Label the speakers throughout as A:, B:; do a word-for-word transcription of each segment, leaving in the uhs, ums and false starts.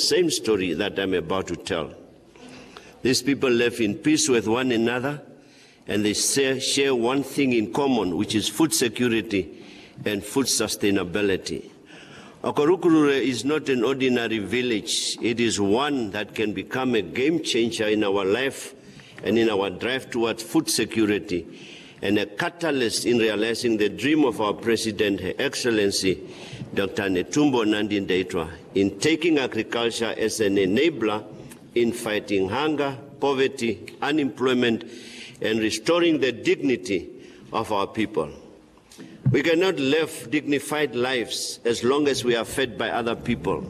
A: same story that I'm about to tell. These people live in peace with one another, and they share one thing in common, which is food security and food sustainability. Okurukurure is not an ordinary village. It is one that can become a game changer in our life and in our drive towards food security, and a catalyst in realizing the dream of our President, Her Excellency, Doctor Netumbo Nandi-Ndaitwah, in taking agriculture as an enabler in fighting hunger, poverty, unemployment, and restoring the dignity of our people. We cannot live dignified lives as long as we are fed by other people.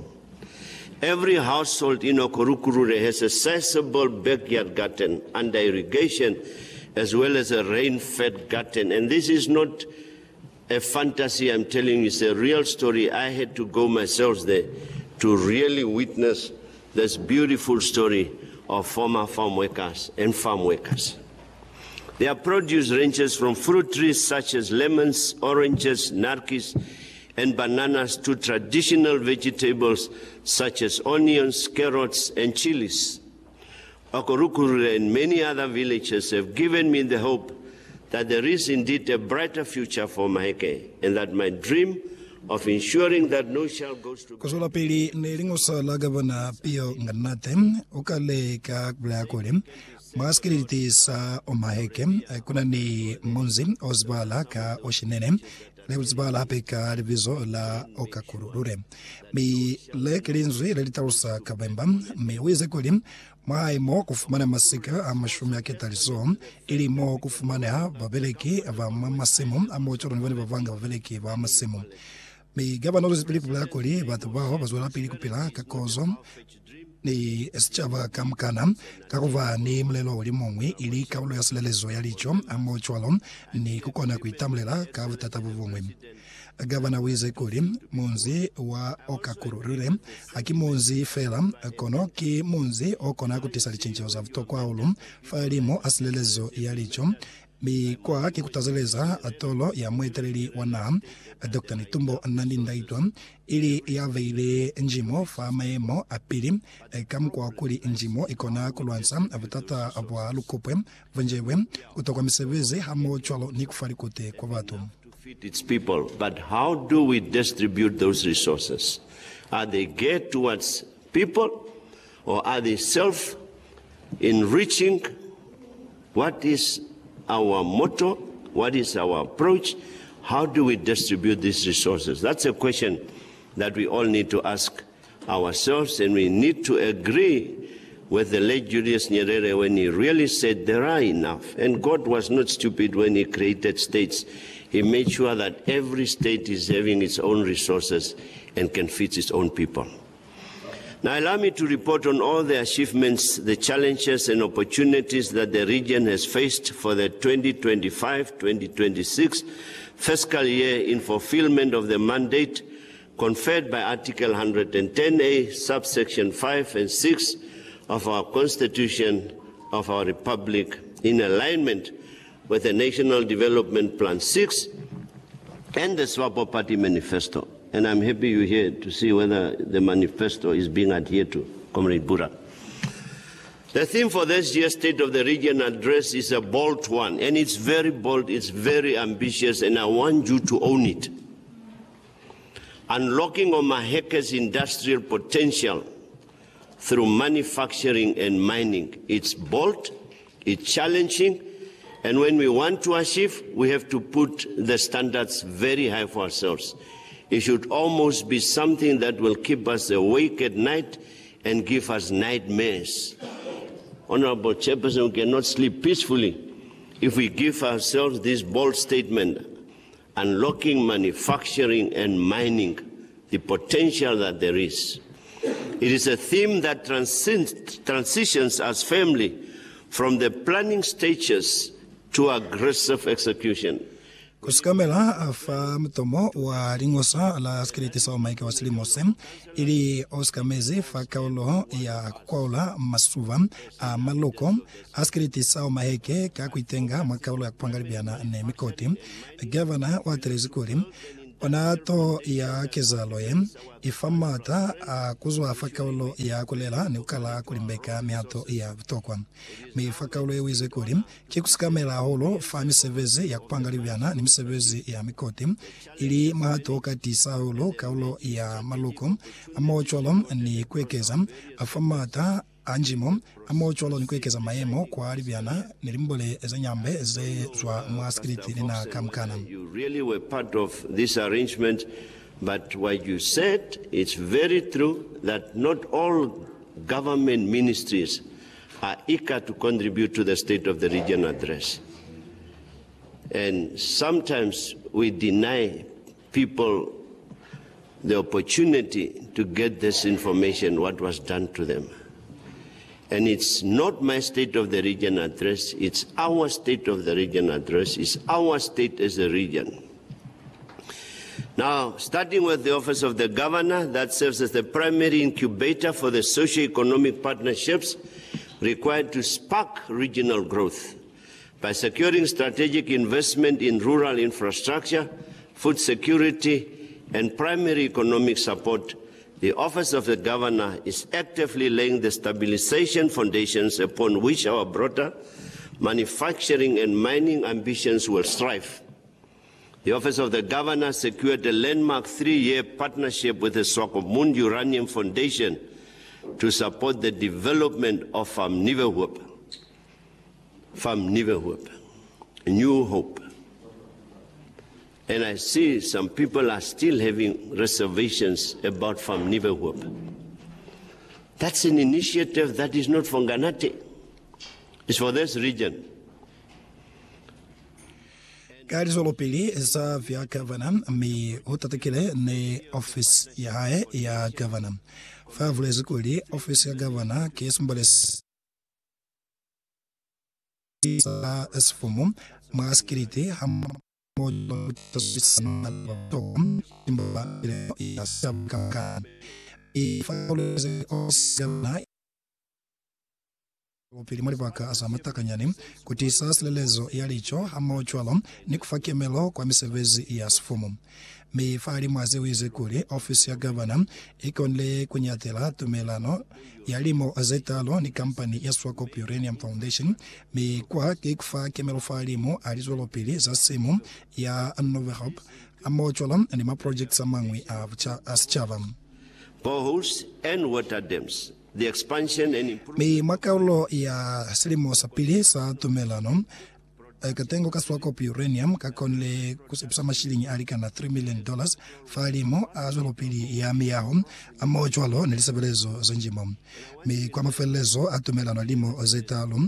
A: Every household in Okurukurure has a sizable backyard garden under irrigation, as well as a rain-fed garden. And this is not a fantasy I'm telling you, it's a real story. I had to go myself there to really witness this beautiful story of former farm workers and farm workers. Their produce ranges from fruit trees such as lemons, oranges, narkis, and bananas to traditional vegetables such as onions, carrots, and chilies. Okurukurure and many other villages have given me the hope that there is indeed a brighter future for Maheke, and that my dream of ensuring that no child goes to
B: Kosola pili nelingosa la Governor Pio Nganate ukale ka Blakolim maskiriti sa Omaheke kuna ni Monzi Osbala ka Oshinene Lebzbala peka diviso la Okakurure mi le kilinzwi lelitausa kabemba mi weze kolim mai mo kufumana masika amashumi yake talizo ili mo kufumana babeleki ava masemo amochoro nivani bavanga babeleki ba masemo mi gavana lozipili kubla koli batu bao bazola pili kupila kakozo ni eschava kamkana kakuva ni mlelo ulimongwi ili kaulo yasilelezo yalicho amochwalo ni kukona kuitamlela kavutata vuvumwi. Gavana wize kuli munzi wa Okakurure haki munzi fela kono ki munzi okona kutisali chincheo za vutokwa ulu falimo asilelezo yalicho mi kwa kikutazeleza atolo ya mweteleli wana Doctor Netumbo Nandi-Ndaitwah ili yaveile njimo famaemo apili kamkwa kuli njimo ikona kulwansa avutata abwa lukupwe venjewe kutokwa miseveze hamo chwalo ni kufarikote kwa vatu.
A: Feed its people, but how do we distribute those resources? Are they geared towards people, or are they self-enriching? What is our motto? What is our approach? How do we distribute these resources? That's a question that we all need to ask ourselves, and we need to agree with the late Julius Nyerere when he really said there are enough. And God was not stupid when he created states. He made sure that every state is having its own resources and can feed its own people. Now allow me to report on all the achievements, the challenges and opportunities that the region has faced for the twenty twenty-five twenty twenty-six fiscal year in fulfillment of the mandate conferred by Article one hundred ten A, subsection five and six of our Constitution of our Republic, in alignment with the National Development Plan six and the SWAPO Party Manifesto. And I'm happy you're here to see whether the manifesto is being adhered to, Comrade Bura. The theme for this year's State of the Region address is a bold one, and it's very bold, it's very ambitious, and I want you to own it. Unlocking Omaheke's industrial potential through manufacturing and mining. It's bold, it's challenging, and when we want to achieve, we have to put the standards very high for ourselves. It should almost be something that will keep us awake at night and give us nightmares. Honorable Chairperson, we cannot sleep peacefully if we give ourselves this bold statement, unlocking manufacturing and mining, the potential that there is. It is a theme that transcends, transitions us firmly from the planning stages to aggressive execution.
B: Kusikamela afa mtomo wa ringosa la skiriti sa Omaike wasili mosem ili oskamezi fa kaulo ya kwaula masuva a maloko askiriti sa Omaike kakuitenga makaulo ya kupangalibiana ne mikoti. Governor wa Terezikuri onato ya kezaloye ifamata a kuzwa fakaulo ya kulela ni ukala kulimbeka miato ya vutokwa mi fakaulo ya wize kuli kikusikamela holo fa misevezi ya kupanga libyana ni misevezi ya mikoti ili mahato kati saulo kaulo ya maluko amocholo ni kwekeza afamata anjimo amocholo ni kwekeza mayemo kwa libyana nilimbole eze nyambe eze zwa mwaskiriti na kamkana.
A: You really were part of this arrangement, but what you said, it's very true that not all government ministries are eager to contribute to the State of the Region address. And sometimes we deny people the opportunity to get this information, what was done to them. And it's not my State of the Region address, it's our State of the Region address, it's our state as a region. Now, starting with the Office of the Governor, that serves as the primary incubator for the socio-economic partnerships required to spark regional growth by securing strategic investment in rural infrastructure, food security, and primary economic support. The Office of the Governor is actively laying the stabilization foundations upon which our broader manufacturing and mining ambitions will strive. The Office of the Governor secured a landmark three-year partnership with the Swakopmund Uranium Foundation to support the development of Farm Nieuwehoop, Farm Nieuwehoop, New Hope. And I see some people are still having reservations about Farm Nieuwehoop. That's an initiative that is not for Nganate. It's for this region.
B: Gari zolopili za vya gavana mi utatekele ne office ya hae ya gavana. Favule zikuli office ya gavana kiesmbales sa esfumu maaskiriti hama mojo tasisana tom imba ya sabkaka. Favule zikuli Opili maribaka asamata kanyani kutisa silelezo yalicho hama ochwalo ni kufakia melo kwa misevezi ya sfumu. Mi fari maze wize kuli ofisi ya gavana ikonle kunyatela tumelano yalimo azetalo ni kampani ya Swakop Uranium Foundation mi kwa kikufa kemelo farimo alizolo pili za simu ya Nieuwehoop hama ochwalo ni ma projects amangwi asichava.
A: Boreholes and water dams. The expansion and improvement.
B: Mi makaulo ya silimo sapili sa tumelano katengo ka Swakop Uranium kakonle kusipsa mashilingi alika na three million dollars falimo azolo pili ya miyaho ama ochwalo nilisabelezo zanjimo. Mi kwa mafelezo atumelano limo zetalo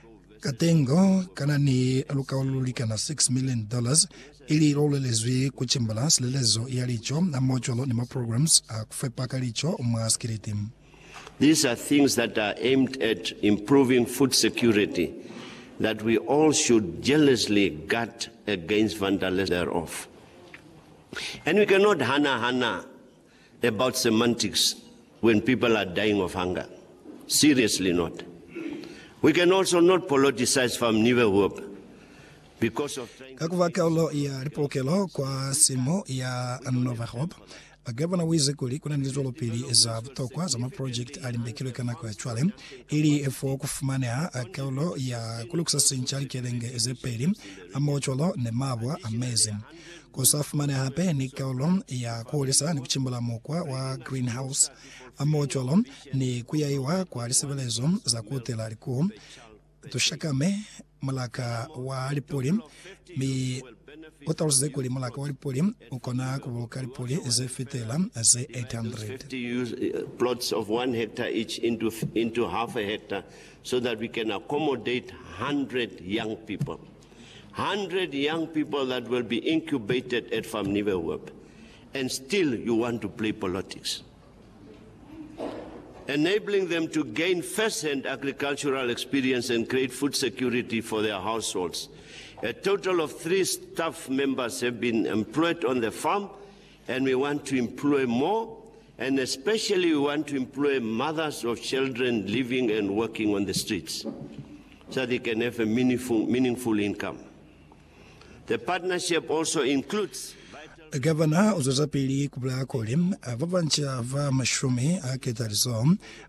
B: katengo kana ni lukaulo lika na six million dollars ili role lezwi kuchimbala silelezo yalicho ama ochwalo ni ma programs kufepa kalicho umaskiriti.
A: These are things that are aimed at improving food security that we all should jealously guard against vandalism thereof. And we cannot hana-hana about semantics when people are dying of hunger. Seriously not. We can also not politicize Farm Nieuwehoop because of trying...
B: Kakuvakaulo ya ripokelo kwa simo ya Nieuwehoop. Gavana wize kuli kuna nilizolo pili za vutokwa za ma project alimbekilo kana kwa chwale ili efo kufumanea kaulo ya kulukusasa nchali kelenge eze peli ama ocholo ne mabwa amazing. Kosa fumanea hape ni kaulo ya kuholisa ni kuchimbala mokwa wa greenhouse ama ocholo ni kuyaiwa kwa lisebelezo za kuotela liku tushakame malaka wa lipoli mi Otals kuli malaka walipoli ukona kuvuka lipoli ze fitela ze eight hundred.
A: fifty plots of one hectare each into into half a hectare so that we can accommodate one hundred young people. one hundred young people that will be incubated at Farm Nieuwehoop. And still you want to play politics. Enabling them to gain first-hand agricultural experience and create food security for their households. A total of three staff members have been employed on the farm, and we want to employ more, and especially we want to employ mothers of children living and working on the streets so they can have a meaningful, meaningful income. The partnership also includes vital
B: Governor uzozapili kubla kole vavancha va mashumi aketarizo